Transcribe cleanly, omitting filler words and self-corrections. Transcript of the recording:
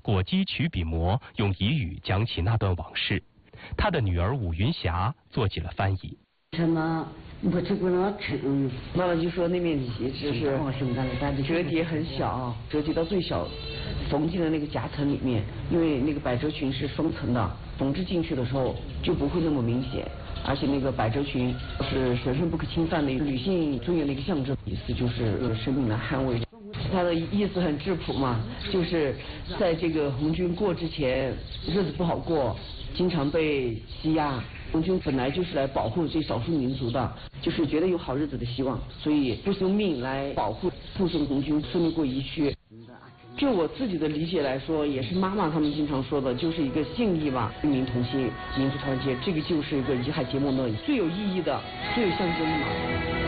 火鸡取笔墨，用彝语讲起那段往事。他的女儿武云霞做起了翻译。 什么？我这个老称， 妈妈就说那面旗只是折叠很小，折叠到最小，缝进了那个夹层里面，因为那个百褶裙是双层的，缝制进去的时候就不会那么明显。而且那个百褶裙是神圣不可侵犯的女性尊严的一个象征，意思就是生命的捍卫。它的意思很质朴嘛，就是在这个红军过之前，日子不好过，经常被欺压。红军本来就是来保护这少数民族的，就是觉得有好日子的希望，所以不惜命来保护护送红军顺利过疫区。就我自己的理解来说，也是妈妈他们经常说的，就是一个信义吧，民同心，民族团结，这个就是一个遗骸结盟的最有意义的、最有象征的嘛。